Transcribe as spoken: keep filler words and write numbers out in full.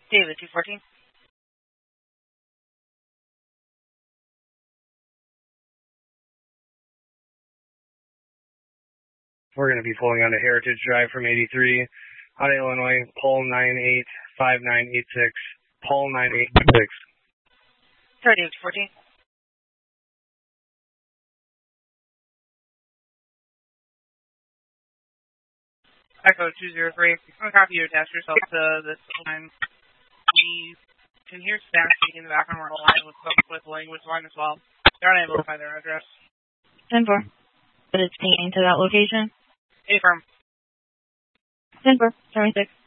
David, two fourteen. We're going to be pulling onto Heritage Drive from eighty-three, out of Illinois, Paul nine eight five nine eight six, Paul nine eight six. Sorry, David, two fourteen. Echo two zero three. I'm copy you attach yourself to this line. We can hear staff speaking in the background. We're aligned with, with language line as well. They're unable to find their address. ten four. But it's pinging to that location? Affirm. ten four. seventy-six.